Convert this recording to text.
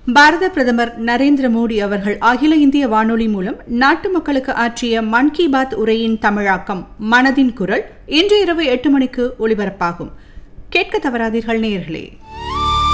பாரத பிரதமர் நரேந்திர மோடி அவர்கள் அகில இந்திய வானொலி மூலம் நாட்டு மக்களுக்கு ஆற்றிய மன் கி பாத் உரையின் தமிழாக்கம் மனதின் குரல் இன்று இரவு 8 மணிக்கு ஒலிபரப்பாகும். கேட்க தவறாதீர்கள் நேயர்களே.